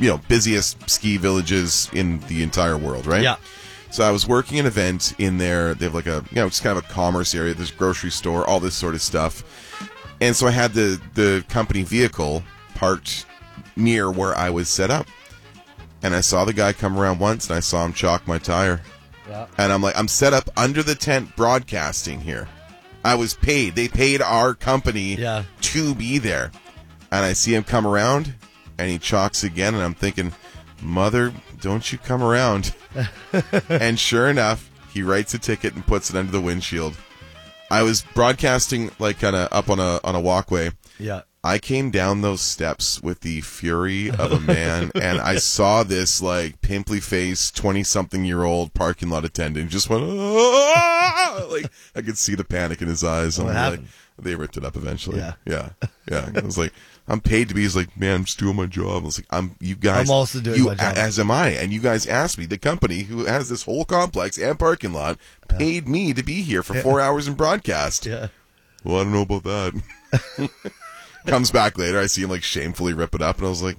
busiest ski villages in the entire world, right? Yeah. So I was working an event in there. They have like a, just kind of a commerce area. There's a grocery store, all this sort of stuff. And so I had the company vehicle parked near where I was set up. And I saw the guy come around once, and I saw him chalk my tire. Yeah. And I'm like, I'm set up under the tent broadcasting here. I was paid. They paid our company to be there. And I see him come around, and he chalks again, and I'm thinking, mother, don't you come around. And sure enough, he writes a ticket and puts it under the windshield. I was broadcasting like kind of up on a walkway. Yeah. I came down those steps with the fury of a man, and I saw this like pimply faced 20-something-year-old parking lot attendant just went, "Ah!" Like I could see the panic in his eyes. What happened? Like, they ripped it up eventually. Yeah. I was like, I'm paid to be. He's like, man, I'm just doing my job. I was like, you guys. I'm also doing my job. As am I. And you guys asked me, the company who has this whole complex and parking lot paid me to be here for 4 hours in broadcast. Yeah. Well, I don't know about that. Comes back later, I see him like shamefully rip it up, and I was like,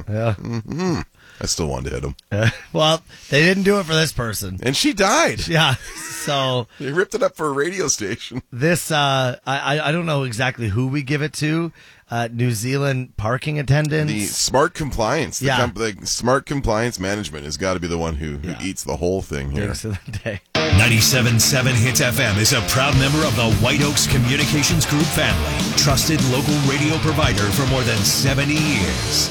I still wanted to hit him. Well, they didn't do it for this person. And she died. Yeah. So they ripped it up for a radio station. This, I don't know exactly who we give it to. New Zealand parking attendants. The Smart Compliance. The Smart Compliance Management has got to be the one who eats the whole thing here. 97.7 Hits FM is a proud member of the White Oaks Communications Group family. Trusted local radio provider for more than 70 years.